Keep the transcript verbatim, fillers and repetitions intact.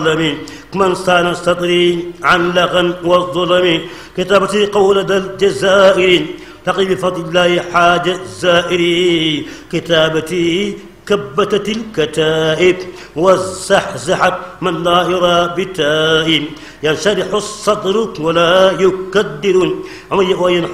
من صان سطري عن لغى والظلم كتابتي قول ذا الجزائر تقي بفضل الله حاجة الزائر كتابتي كبتت الكتائب وزحزحت من لا يرى بتائب ينشرح الصدر ولا يكدر